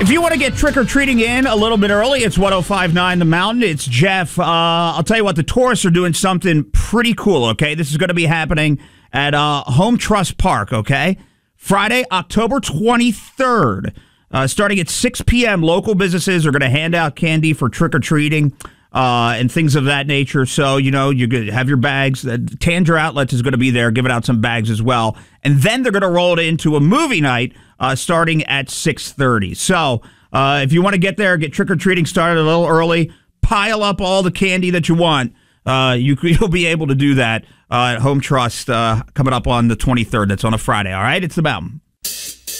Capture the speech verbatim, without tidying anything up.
If you want to get trick-or-treating in a little bit early, it's one oh five point nine The Mountain. It's Jeff. Uh, I'll tell you what, the tourists are doing something pretty cool, okay? This is going to be happening at uh, Home Trust Park, okay? Friday, October twenty-third, uh, starting at six p.m., local businesses are going to hand out candy for trick-or-treating uh, and things of that nature. So, you know, you could have your bags. Uh, Tanger Outlets is going to be there, giving out some bags as well. And then they're going to roll it into a movie night uh, starting at six thirty. So uh, if you want to get there, get trick-or-treating started a little early, pile up all the candy that you want. Uh, you, you'll be able to do that uh, at Home Trust uh, coming up on the twenty-third. That's on a Friday, all right? It's The Mountain.